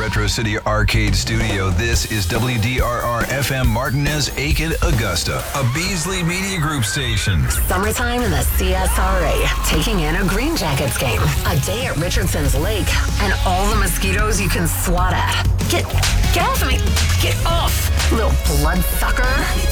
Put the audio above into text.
Retro City Arcade Studio. This is WDRR FM Martinez, Aiken, Augusta, a Beasley Media Group station. Summertime in the CSRA, taking in a Green Jackets game, a day at Richardson's Lake, and all the mosquitoes you can swat at. Get off me! Get off, little bloodsucker!